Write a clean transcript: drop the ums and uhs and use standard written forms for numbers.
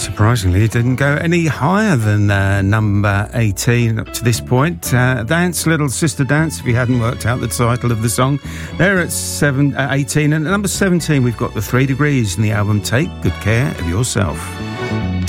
Surprisingly, it didn't go any higher than number 18 up to this point. Dance, Little Sister Dance, if you hadn't worked out the title of the song. They're at 18. And at number 17, we've got the 3 Degrees in the album Take Good Care of Yourself.